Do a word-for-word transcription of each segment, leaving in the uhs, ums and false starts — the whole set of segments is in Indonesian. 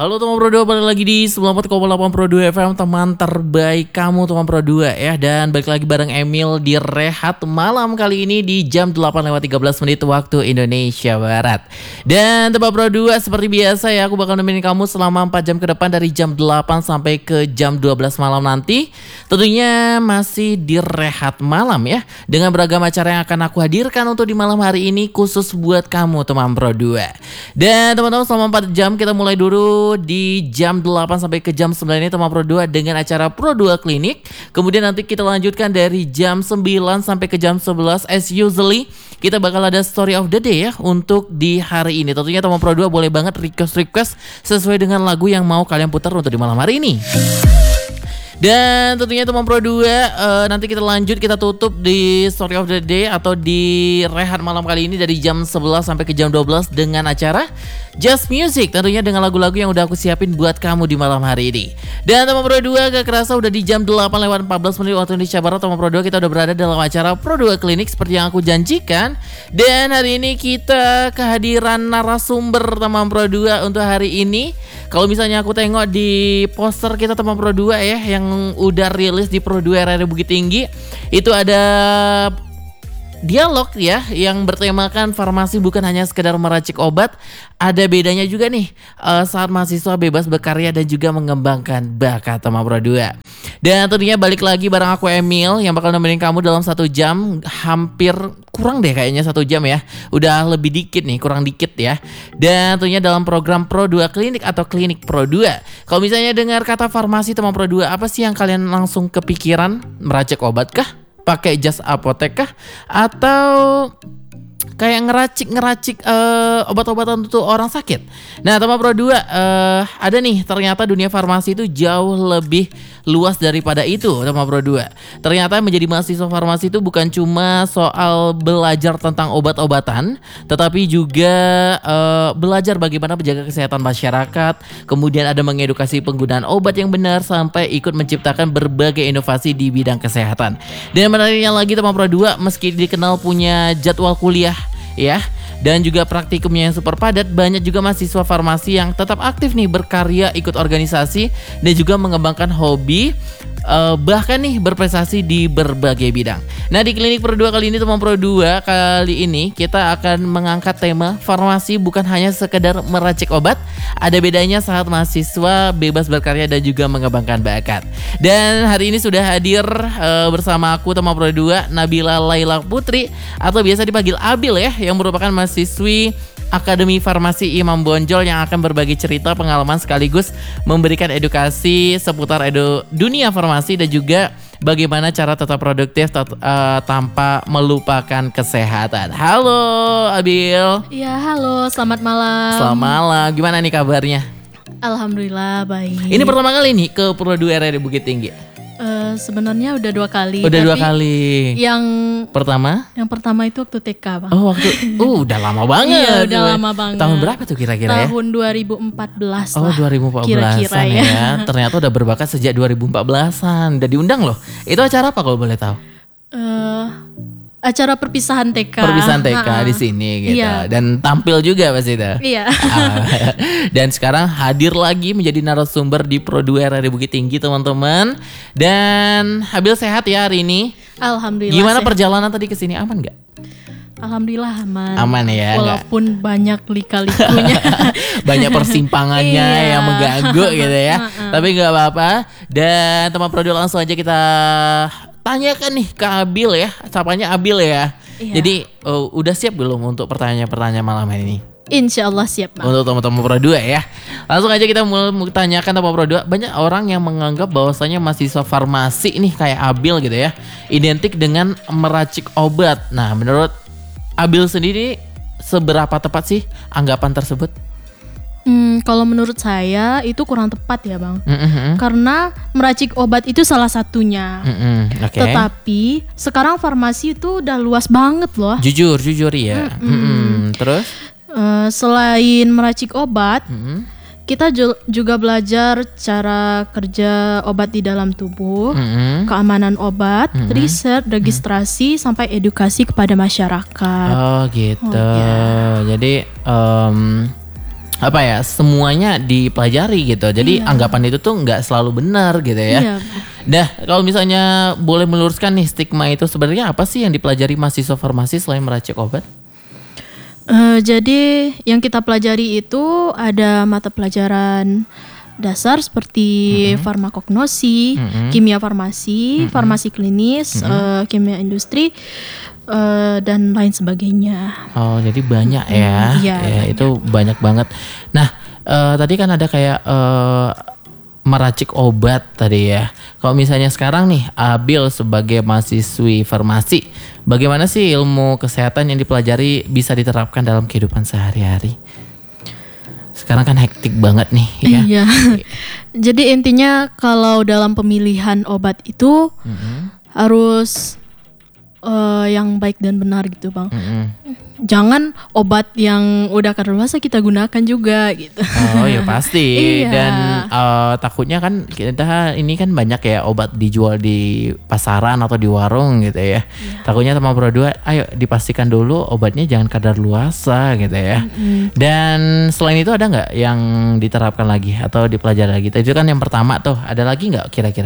Halo teman Pro dua, balik lagi di sembilan puluh empat koma delapan Pro dua F M, teman terbaik kamu teman Pro dua ya. Dan balik lagi bareng Emil di Rehat Malam kali ini di jam delapan lewat tiga belas menit waktu Indonesia Barat. Dan teman Pro dua, seperti biasa ya, aku bakal nemenin kamu selama empat jam ke depan dari jam delapan sampai ke jam dua belas malam nanti. Tentunya masih di Rehat Malam ya, dengan beragam acara yang akan aku hadirkan untuk di malam hari ini khusus buat kamu teman Pro dua. Dan teman-teman, selama empat jam kita mulai dulu di jam delapan sampai ke jam sembilan ini teman Pro dua dengan acara Pro dua Klinik. Kemudian nanti kita lanjutkan dari jam sembilan sampai ke jam sebelas as usually. Kita bakal ada story of the day ya untuk di hari ini. Tentunya teman Pro dua boleh banget request-request sesuai dengan lagu yang mau kalian putar untuk di malam hari ini. Dan tentunya teman Pro dua, uh, nanti kita lanjut, kita tutup di Story of the Day atau di Rehat Malam kali ini dari jam sebelas sampai ke jam dua belas dengan acara Just Music. Tentunya dengan lagu-lagu yang udah aku siapin buat kamu di malam hari ini. Dan teman Pro dua, gak kerasa udah di jam delapan lewat empat belas menit waktu Indonesia Barat. Teman Pro dua, kita udah berada dalam acara Pro dua Klinik seperti yang aku janjikan. Dan hari ini kita kehadiran narasumber teman Pro dua untuk hari ini. Kalau misalnya aku tengok di poster kita teman Pro dua ya, yang udah rilis di Pro dua R R Bukit Tinggi, itu ada dialog ya yang bertemakan farmasi bukan hanya sekedar meracik obat. Ada bedanya juga nih uh, saat mahasiswa bebas berkarya dan juga mengembangkan bakat teman Pro dua. Dan tentunya balik lagi bareng aku Emil yang bakal nemenin kamu dalam satu jam, hampir kurang deh kayaknya satu jam ya. Udah lebih dikit nih, kurang dikit ya. Dan tentunya dalam program Pro dua Klinik atau Klinik Pro dua. Kalau misalnya dengar kata farmasi teman Pro dua, apa sih yang kalian langsung kepikiran? Meracik obat kah? Pakai jas apotek kah? Atau kayak ngeracik-ngeracik uh, obat-obatan untuk orang sakit? Nah teman Pro dua, uh, ada nih ternyata dunia farmasi itu jauh lebih luas daripada itu teman Pro dua. Ternyata menjadi mahasiswa farmasi itu bukan cuma soal belajar tentang obat-obatan, tetapi juga uh, belajar bagaimana menjaga kesehatan masyarakat. Kemudian ada mengedukasi penggunaan obat yang benar sampai ikut menciptakan berbagai inovasi di bidang kesehatan. Dan menariknya lagi teman Pro dua, meski dikenal punya jadwal kuliah ya dan juga praktikumnya yang super padat, banyak juga mahasiswa farmasi yang tetap aktif nih berkarya, ikut organisasi dan juga mengembangkan hobi, uh, bahkan nih berprestasi di berbagai bidang. Nah di Klinik Pro dua kali ini teman Pro dua, kali ini kita akan mengangkat tema farmasi bukan hanya sekedar meracik obat. Ada bedanya saat mahasiswa bebas berkarya dan juga mengembangkan bakat. Dan hari ini sudah hadir uh, bersama aku teman Pro dua, Nabila Laila Putri atau biasa dipanggil Abil ya, yang merupakan mahasiswi Akademi Farmasi Imam Bonjol yang akan berbagi cerita pengalaman sekaligus memberikan edukasi seputar edu dunia farmasi dan juga bagaimana cara tetap produktif tet uh, tanpa melupakan kesehatan. Halo Abil. Iya halo, selamat malam. Selamat malam, gimana nih kabarnya? Alhamdulillah baik. Ini pertama kali nih ke Pro dua R R Bukit Tinggi? Uh, sebenarnya udah dua kali. Udah dua kali. Yang pertama? Yang pertama itu waktu T K bang. Oh waktu, uh udah lama banget. Iya udah lama banget. Tahun berapa tuh kira-kira ya? Tahun dua ribu empat belas Oh lah. dua ribu empat belasan kira-kira ya. ya. Ternyata udah berbakat sejak dua ribu empat belasan. Udah diundang loh. Itu acara apa kalau boleh tahu? Uh, acara perpisahan T K. Perpisahan T K Ha-ha. di sini gitu. Iya. Dan tampil juga pasti itu. Iya. Dan sekarang hadir lagi menjadi narasumber di Pro dua R R Bukit Tinggi teman-teman. Dan Abil sehat ya hari ini? Alhamdulillah. Gimana sehat. perjalanan tadi ke sini, aman nggak? Alhamdulillah aman. Aman ya. Walaupun gak banyak lika-likunya. Banyak persimpangannya Iya. yang mengganggu gitu ya. Tapi nggak apa-apa. Dan teman Pro dua langsung aja kita tanyakan nih ke Abil ya. Sapanya Abil ya. Iya. Jadi uh, udah siap belum untuk pertanyaan-pertanyaan malam ini? Insya Allah siap bang. Untuk teman-teman Pro dua ya. Langsung aja kita mulai tanyakan teman Pro dua. Banyak orang yang menganggap bahwasanya mahasiswa farmasi nih kayak Abil gitu ya, identik dengan meracik obat. Nah menurut Abil sendiri seberapa tepat sih anggapan tersebut? Hmm, kalau menurut saya itu kurang tepat ya bang. Mm-hmm. Karena meracik obat itu salah satunya. Mm-hmm. Okay. Tetapi sekarang farmasi itu udah luas banget loh. Jujur, jujur ya. Mm-mm. Mm-hmm. Terus? Uh, selain meracik obat, Mm-hmm. kita ju- juga belajar cara kerja obat di dalam tubuh, Mm-hmm. keamanan obat, Mm-mm. riset, registrasi, sampai edukasi kepada masyarakat. Oh gitu. Oh, ya. Jadi um, apa ya, semuanya dipelajari gitu. Jadi Iya. anggapan itu tuh nggak selalu benar gitu ya. Iya. Dah, kalau misalnya boleh meluruskan nih, stigma itu sebenarnya apa sih yang dipelajari mahasiswa farmasi selain meracik obat? Eh, jadi yang kita pelajari itu ada mata pelajaran dasar seperti farmakognosi, kimia farmasi, farmasi klinis, eh, kimia industri, eh, dan lain sebagainya. Oh, jadi banyak ya. Iya, Ya, itu banyak banget. Nah, eh, tadi kan ada kayak eh, meracik obat tadi ya. Kalau misalnya sekarang nih, Abil sebagai mahasiswi farmasi, bagaimana sih ilmu kesehatan yang dipelajari bisa diterapkan dalam kehidupan sehari-hari? Sekarang kan hektik banget nih ya. Iya. Jadi intinya kalau dalam pemilihan obat itu harus eh, yang baik dan benar gitu, Bang. Mm-mm. Jangan obat yang udah kadaluarsa kita gunakan juga gitu. Oh ya pasti. Iya. Dan eh, takutnya kan kita ini kan banyak ya obat dijual di pasaran atau di warung gitu ya. Takutnya teman berdua, ayo dipastikan dulu obatnya jangan kadaluarsa gitu ya. Dan selain itu ada nggak yang diterapkan lagi atau dipelajari lagi? Itu kan yang pertama tuh. Ada lagi nggak kira-kira?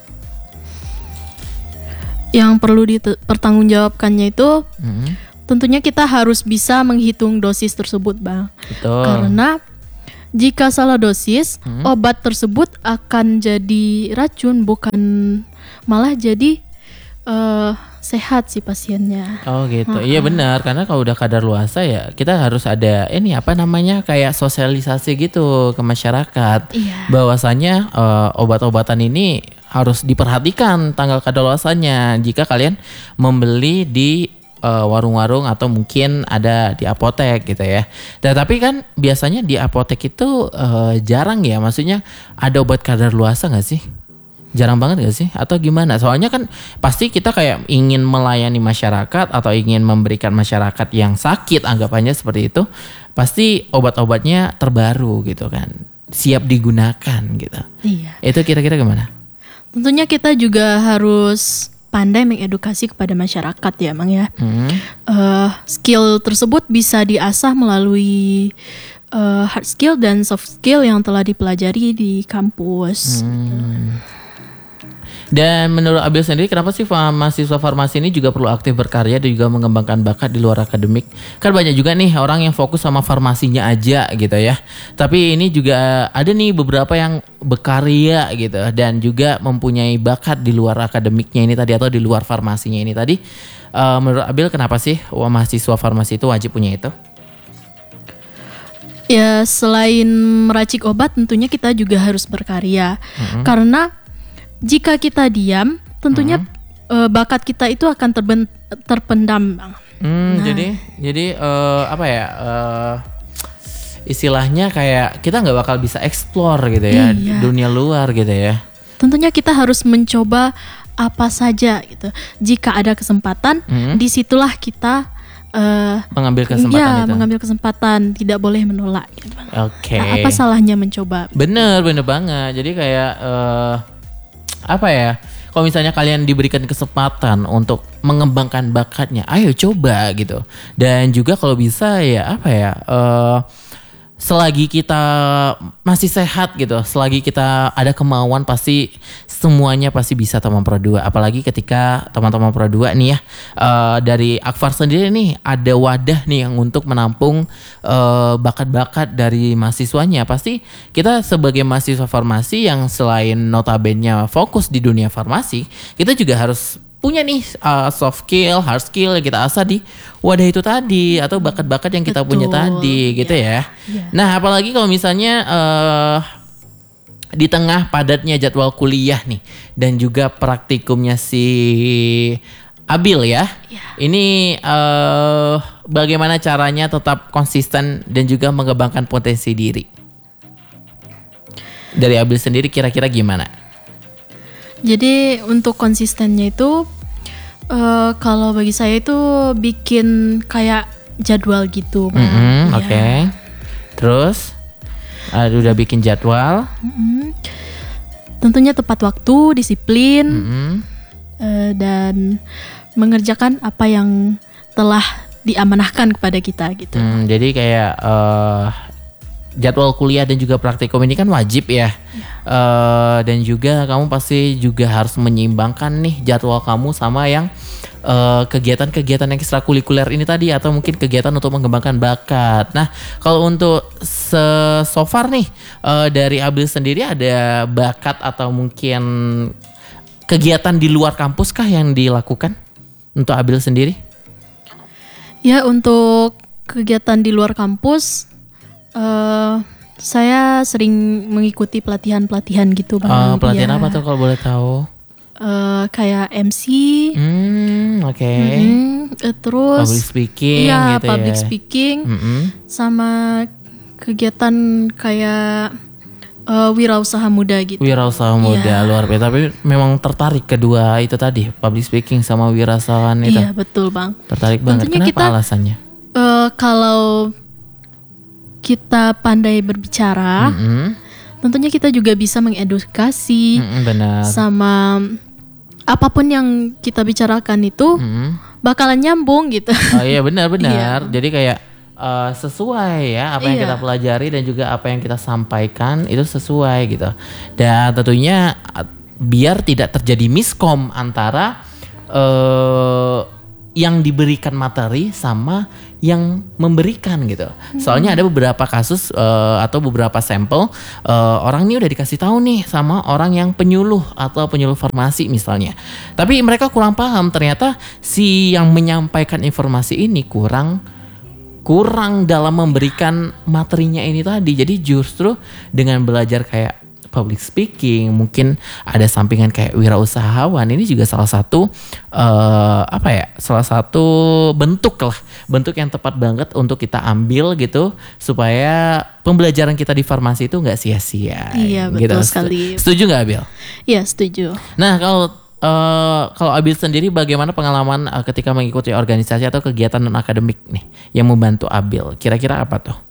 Yang perlu dipertanggungjawabkannya itu Mm-mm. tentunya kita harus bisa menghitung dosis tersebut, Bang. Betul. Karena jika salah dosis, obat tersebut akan jadi racun, bukan malah jadi eh, sehat si pasiennya. Oh gitu, iya benar, karena kalau udah kadaluarsa ya kita harus ada ini apa namanya kayak sosialisasi gitu ke masyarakat, Iya. bahwasanya eh, obat-obatan ini harus diperhatikan tanggal kadaluarsanya jika kalian membeli di eh, warung-warung atau mungkin ada di apotek gitu ya. Dan tapi kan biasanya di apotek itu eh, jarang ya, maksudnya ada obat kadaluarsa nggak sih? Jarang banget gak sih? Atau gimana? Soalnya kan pasti kita kayak ingin melayani masyarakat atau ingin memberikan masyarakat yang sakit, anggapannya seperti itu, pasti obat-obatnya terbaru gitu kan, siap digunakan gitu. Iya. Itu kira-kira gimana? Tentunya kita juga harus pandai mengedukasi kepada masyarakat ya, Mang ya. Hmm. Eh, skill tersebut bisa diasah melalui eh, hard skill dan soft skill yang telah dipelajari di kampus. Hmm. Dan menurut Abil sendiri, kenapa sih fa- mahasiswa farmasi ini juga perlu aktif berkarya dan juga mengembangkan bakat di luar akademik? Kan banyak juga nih orang yang fokus sama farmasinya aja gitu ya. Tapi ini juga ada nih beberapa yang berkarya gitu dan juga mempunyai bakat di luar akademiknya ini tadi atau di luar farmasinya ini tadi. Eh, menurut Abil kenapa sih wah, mahasiswa farmasi itu wajib punya itu? Ya, selain meracik obat, tentunya kita juga harus berkarya. Karena jika kita diam, tentunya eh, bakat kita itu akan terben- terpendam, Bang. Hmm, jadi jadi eh, apa ya? eh, istilahnya kayak kita nggak bakal bisa explore gitu ya Iya. dunia luar gitu ya. Tentunya kita harus mencoba apa saja gitu. Jika ada kesempatan, disitulah kita eh, Mengambil kesempatan ya, itu. mengambil kesempatan, tidak boleh menolak. Gitu, Bang. Oke. Nah, apa salahnya mencoba? Bener, bener banget. Jadi kayak eh, apa ya? Kalau misalnya kalian diberikan kesempatan untuk mengembangkan bakatnya, ayo coba gitu. Dan juga kalau bisa ya apa ya? eh, selagi kita masih sehat gitu, selagi kita ada kemauan pasti semuanya pasti bisa teman Pro dua. Apalagi ketika teman-teman Pro dua nih ya eh, dari Akfar sendiri nih ada wadah nih yang untuk menampung eh, bakat-bakat dari mahasiswanya. Pasti kita sebagai mahasiswa farmasi yang selain notabene fokus di dunia farmasi, kita juga harus punya nih uh, soft skill, hard skill yang kita asah di wadah itu tadi atau bakat-bakat yang kita punya Betul. tadi gitu ya. Iya. Nah, apalagi kalau misalnya uh, di tengah padatnya jadwal kuliah nih dan juga praktikumnya si Abil ya. Ini uh, bagaimana caranya tetap konsisten dan juga mengembangkan potensi diri? Dari Abil sendiri kira-kira gimana? Jadi untuk konsistennya itu eh, kalau bagi saya itu bikin kayak jadwal gitu, Bang. Mm-mm, Iya. Oke. Terus uh, udah bikin jadwal. Tentunya tepat waktu, disiplin, Mm-mm. eh, dan mengerjakan apa yang telah diamanahkan kepada kita gitu. Hmm, jadi kayak uh, jadwal kuliah dan juga praktikum ini kan wajib ya. Uh, dan juga kamu pasti juga harus menyeimbangkan nih jadwal kamu sama yang uh, kegiatan-kegiatan yang ekstrakurikuler ini tadi, atau mungkin kegiatan untuk mengembangkan bakat. Nah, kalau untuk se- so far nih uh, dari Abil sendiri ada bakat atau mungkin kegiatan di luar kampus kah yang dilakukan untuk Abil sendiri? Ya, untuk kegiatan di luar kampus Uh, saya sering mengikuti pelatihan-pelatihan gitu Uh, Bang. pelatihan ya. apa tuh kalau boleh tahu? Uh, kayak M C, Hmm, oke. Okay. mm-hmm. terus Public speaking ya, gitu public ya. speaking, Mm-hmm. sama kegiatan kayak uh, wirausaha muda gitu. Wirausaha muda, Ya. luar biasa. Tapi memang tertarik kedua itu tadi, public speaking sama wirausahaan itu. Iya betul Bang. Tertarik banget. Tentunya Kenapa kita, alasannya? Uh, kalau kita pandai berbicara, Mm-hmm. tentunya kita juga bisa mengedukasi, Mm-hmm, benar. sama apapun yang kita bicarakan itu Mm-hmm. bakalan nyambung gitu. Oh iya benar-benar. Iya. Jadi kayak uh, sesuai ya apa yang Iya. kita pelajari dan juga apa yang kita sampaikan itu sesuai gitu. Dan tentunya uh, biar tidak terjadi miskom antara uh, yang diberikan materi sama yang memberikan gitu. Soalnya ada beberapa kasus uh, atau beberapa sampel uh, orang ini udah dikasih tahu nih sama orang yang penyuluh atau penyuluh farmasi misalnya. Tapi mereka kurang paham, ternyata si yang menyampaikan informasi ini kurang kurang dalam memberikan materinya ini tadi. Jadi justru dengan belajar kayak public speaking, mungkin ada sampingan kayak wirausahawan, ini juga salah satu uh, apa ya, salah satu bentuk lah, bentuk yang tepat banget untuk kita ambil gitu supaya pembelajaran kita di farmasi itu nggak sia-sia. Iya, gitu. betul sekali. Setuju nggak Abil? Iya setuju. Nah kalau uh, kalau Abil sendiri bagaimana pengalaman uh, ketika mengikuti organisasi atau kegiatan non akademik nih yang membantu Abil? Kira-kira apa tuh?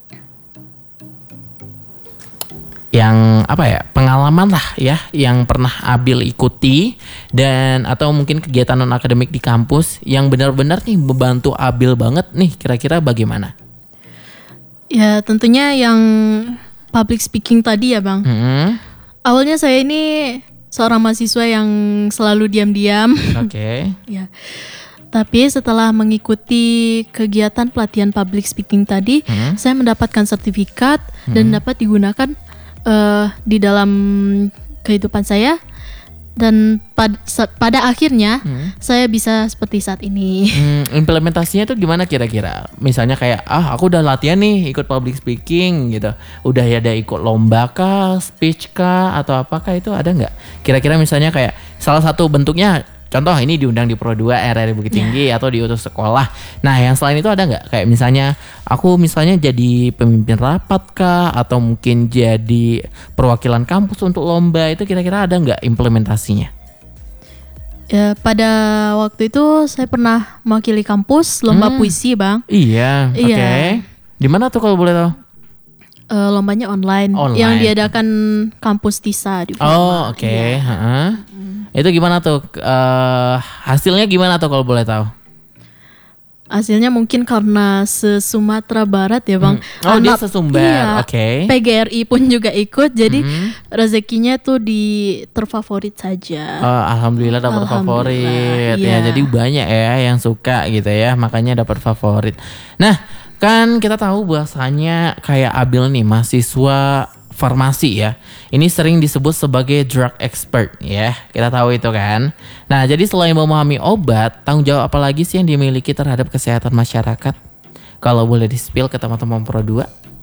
Yang apa ya, pengalaman lah ya yang pernah Abil ikuti dan atau mungkin kegiatan non akademik di kampus yang benar-benar nih membantu Abil banget nih, kira-kira bagaimana? Ya tentunya yang public speaking tadi ya Bang. Hmm. Awalnya saya ini seorang mahasiswa yang selalu diam-diam. Oke. Okay. Ya. Tapi setelah mengikuti kegiatan pelatihan public speaking tadi, hmm. saya mendapatkan sertifikat hmm. dan dapat digunakan Uh, di dalam kehidupan saya, dan pad, pada akhirnya hmm. saya bisa seperti saat ini. Hmm, implementasinya itu gimana kira-kira? Misalnya kayak ah aku udah latihan nih ikut public speaking gitu, udah ya ada ikut lomba kah, speech kah, atau apakah itu ada nggak? Kira-kira misalnya kayak salah satu bentuknya, contoh ini diundang di Pro dua R R I Bukit Tinggi yeah. atau diutus sekolah. Nah yang selain itu ada nggak? Kayak misalnya aku misalnya jadi pemimpin rapat kah, atau mungkin jadi perwakilan kampus untuk lomba, itu kira-kira ada nggak implementasinya? Ya, pada waktu itu saya pernah mewakili kampus lomba hmm. puisi Bang. Iya, oke. Okay. Di mana tuh kalau boleh tahu? Uh, lombanya online, online yang diadakan kampus TISA di Oh oke. Okay. Ya. Itu gimana tuh uh, hasilnya gimana tuh kalau boleh tahu? Hasilnya mungkin karena se-Sumatera Barat ya Bang. Hmm. Oh dia se-Sumber, iya, oke. Okay. P G R I pun juga ikut, jadi hmm. rezekinya tuh di terfavorit saja. Oh, alhamdulillah dapat favorit iya. ya. Jadi banyak ya yang suka gitu ya, makanya dapat favorit. Nah kan kita tahu bahwasanya kayak Abil nih mahasiswa farmasi ya, ini sering disebut sebagai drug expert ya, kita tahu itu kan. Nah jadi selain memahami obat, tanggung jawab apa lagi sih yang dimiliki terhadap kesehatan masyarakat? Kalau boleh di-spill ke teman-teman Pro dua.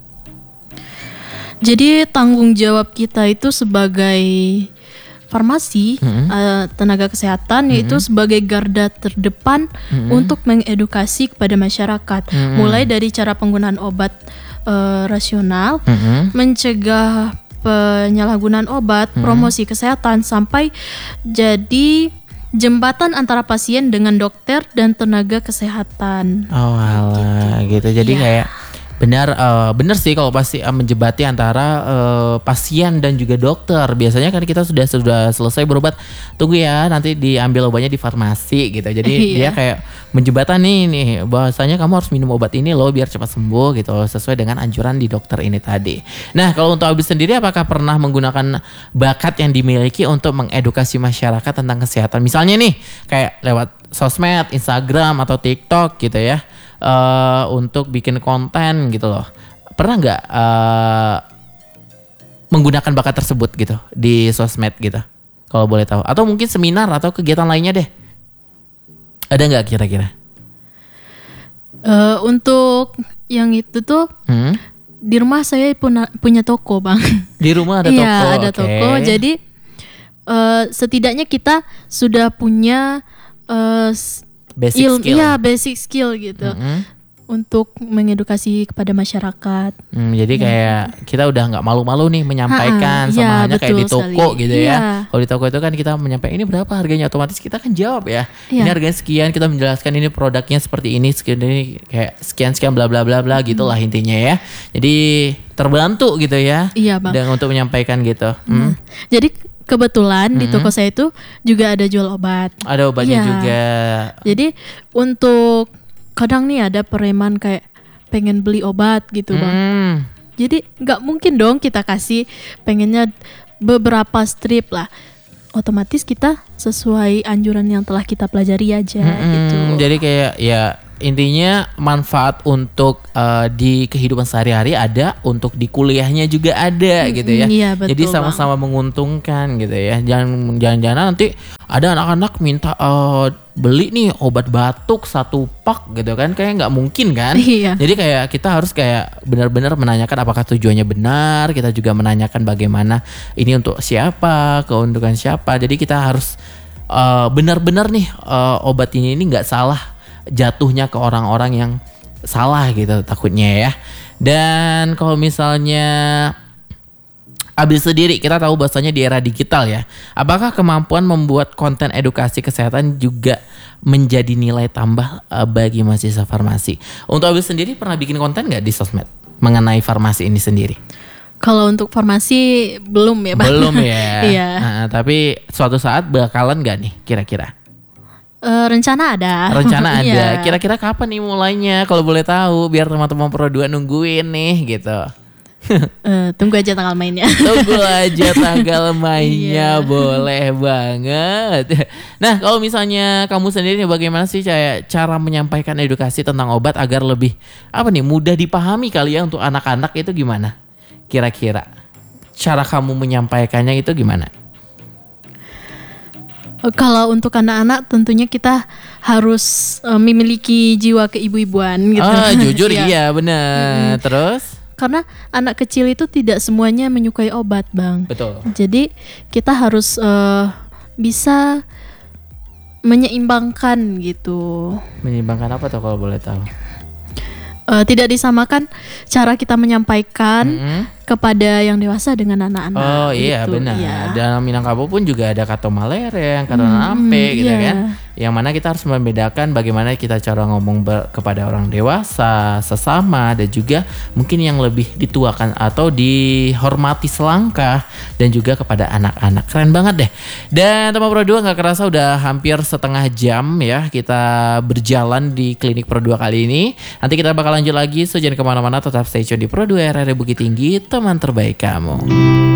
Jadi tanggung jawab kita itu sebagai farmasi, mm-hmm. uh, tenaga kesehatan, mm-hmm. yaitu sebagai garda terdepan mm-hmm. untuk mengedukasi kepada masyarakat, mm-hmm. mulai dari cara penggunaan obat Uh, rasional, mm-hmm. mencegah penyalahgunaan obat, mm-hmm. promosi kesehatan, sampai jadi jembatan antara pasien dengan dokter dan tenaga kesehatan. Oh alah gitu. Jadi yeah. kayak Benar, uh, benar sih kalau pasti uh, menjebati antara uh, pasien dan juga dokter. Biasanya kan kita sudah sudah selesai berobat, tunggu ya nanti diambil obatnya di farmasi gitu. Jadi dia kayak menjebatan nih nih bahwasanya kamu harus minum obat ini loh biar cepat sembuh gitu sesuai dengan anjuran di dokter ini tadi. Nah kalau untuk Abi sendiri apakah pernah menggunakan bakat yang dimiliki untuk mengedukasi masyarakat tentang kesehatan? Misalnya nih kayak lewat sosmed, Instagram atau TikTok gitu ya. Uh, untuk bikin konten gitu loh. Pernah nggak uh, menggunakan bakat tersebut gitu di sosmed gitu? Kalau boleh tahu. Atau mungkin seminar atau kegiatan lainnya deh. Ada nggak kira-kira? Uh, untuk yang itu tuh hmm? di rumah saya punya punya toko bang. Di rumah ada toko. Iya ada okay. toko. Jadi uh, setidaknya kita sudah punya uh, basic Il, skill. Iya basic skill gitu mm-hmm. untuk mengedukasi kepada masyarakat. Hmm, jadi kayak ya. Kita udah nggak malu-malu nih menyampaikan, sama ya, halnya kayak di toko sekali. Gitu ya. Ya. Kalau di toko itu kan kita menyampaikan ini berapa harganya, otomatis kita kan jawab ya. ya. Ini harganya sekian, kita menjelaskan ini produknya seperti ini, sekian ini kayak sekian sekian bla bla bla bla hmm. gitulah intinya ya. Jadi terbantu gitu ya. Iya bang. Dan untuk menyampaikan gitu. Hmm. Nah, jadi kebetulan mm-hmm. di toko saya itu juga ada jual obat. Ada obatnya ya. Juga. Jadi untuk kadang nih ada preman kayak pengen beli obat gitu bang. Mm. Jadi nggak mungkin dong kita kasih pengennya beberapa strip lah. Otomatis kita sesuai anjuran yang telah kita pelajari aja mm-hmm. gitu. Jadi kayak ya intinya manfaat untuk uh, di kehidupan sehari-hari ada, untuk di kuliahnya juga ada hmm, gitu ya. Iya, betul, jadi sama-sama bang. Menguntungkan gitu ya. Jangan jangan-jangan nanti ada anak-anak minta uh, beli nih obat batuk satu pak gitu kan, kayak nggak mungkin kan. Iya. Jadi kayak kita harus kayak benar-benar menanyakan apakah tujuannya benar. Kita juga menanyakan bagaimana ini untuk siapa, keuntungan siapa. Jadi kita harus uh, benar-benar nih uh, obat ini ini nggak salah jatuhnya ke orang-orang yang salah gitu takutnya ya. Dan kalau misalnya Abi sendiri, kita tahu bahwasanya di era digital ya, apakah kemampuan membuat konten edukasi kesehatan juga menjadi nilai tambah uh, bagi mahasiswa farmasi? Untuk Abi sendiri pernah bikin konten nggak di sosmed mengenai farmasi ini sendiri? Kalau untuk farmasi belum ya bang. Belum ya. Iya. Nah, tapi suatu saat bakalan nggak nih kira-kira? Uh, rencana ada. Rencana ada. Yeah. Kira-kira kapan nih mulainya? Kalau boleh tahu, biar teman-teman Pro dua nungguin nih gitu. uh, tunggu aja tanggal mainnya. Tunggu aja tanggal mainnya, yeah. Boleh banget. Nah, kalau misalnya kamu sendiri bagaimana sih cara menyampaikan edukasi tentang obat agar lebih apa nih mudah dipahami kali ya untuk anak-anak itu gimana? Kira-kira cara kamu menyampaikannya itu gimana? Kalau untuk anak-anak tentunya kita harus uh, memiliki jiwa keibu-ibuan gitu. Oh, jujur iya benar. Hmm. Terus? Karena anak kecil itu tidak semuanya menyukai obat, Bang. Betul. Jadi kita harus uh, bisa menyeimbangkan gitu. Menyeimbangkan apa tuh kalau boleh tahu? Uh, tidak disamakan cara kita menyampaikan mm-hmm. kepada yang dewasa dengan anak-anak. Oh iya gitu. benar. Iya. Dalam Minangkabau pun juga ada kato malereng, kato hmm, ampe gitu iya. kan. Yang mana kita harus membedakan bagaimana kita cara ngomong ber- kepada orang dewasa, sesama, dan juga mungkin yang lebih dituakan atau dihormati selangkah, dan juga kepada anak-anak. Keren banget deh. Dan teman Pro dua gak kerasa udah hampir setengah jam ya kita berjalan di klinik Pro dua kali ini. Nanti kita bakal lanjut lagi, so jangan kemana-mana, tetap stay tune di Pro dua R R Bukit Tinggi, teman terbaik kamu.